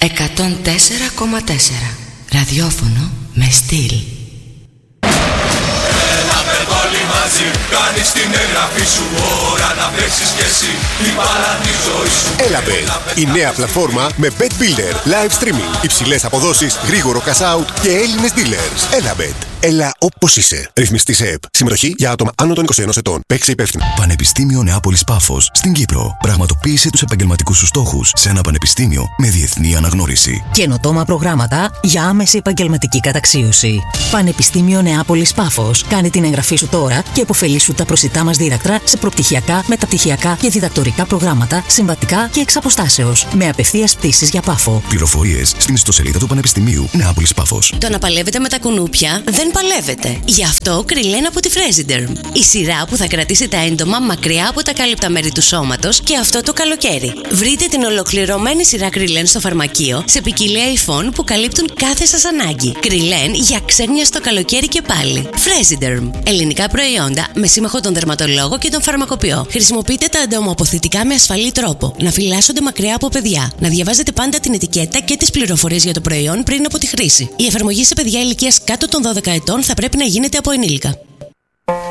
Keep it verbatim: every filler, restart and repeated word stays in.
εκατόν τέσσερα κόμμα τέσσερα ραδιόφωνο με στυλ. Κάνεις την εγγραφή σου, ώρα να παίξεις κι εσύ την μπάλα τη ζωή σου. Elabet, η νέα πλατφόρμα με Bet Builder, live streaming, υψηλές αποδόσεις, γρήγορο cash out και Έλληνες dealers. Elabet. Έλα όπως είσαι. Ρυθμιστή σε ΕΠ. Συμμετοχή για άτομα άνω των είκοσι ενός ετών. Παίξε υπεύθυνα. Πανεπιστήμιο Νεάπολης Πάφος στην Κύπρο. Πραγματοποίησε τους επαγγελματικούς σου στόχους σε ένα πανεπιστήμιο με διεθνή αναγνώριση. Καινοτόμα προγράμματα για άμεση επαγγελματική καταξίωση. Πανεπιστήμιο Νεάπολης Πάφος. Κάνε την εγγραφή σου τώρα και υποφελήσου τα προσιτά μας δίδακτρα σε προπτυχιακά, μεταπτυχιακά και διδακτορικά προγράμματα, συμβατικά και εξ αποστάσεως. Με απευθείας πτήσεις για Πάφο. Πληροφορίες στην ιστοσελίδα του Πανεπιστημίου Νεάπολης Πάφος. Το να παλεύετε με τα κουνούπια δεν παλεύετε. Γι' αυτό Κριλέν από τη Fresiderm. Η σειρά που θα κρατήσει τα έντομα μακριά από τα κάλυπτα μέρη του σώματος και αυτό το καλοκαίρι. Βρείτε την ολοκληρωμένη σειρά Κριλέν στο φαρμακείο σε ποικιλία υφών που καλύπτουν κάθε σας ανάγκη. Κριλέν για ξένια στο καλοκαίρι και πάλι. Fresiderm. Ελληνικά προϊόντα με σύμμαχο τον δερματολόγο και τον φαρμακοποιό. Χρησιμοποιείτε τα εντομοαποθητικά με ασφαλή τρόπο. Να φυλάσσονται μακριά από παιδιά. Να διαβάζετε πάντα την ετικέτα και τις πληροφορίες για το προϊόν πριν από τη χρήση. Η εφαρμογή σε παιδιά ηλικίας κάτω των δώδεκα ετών θα πρέπει να γίνεται από ενήλικα.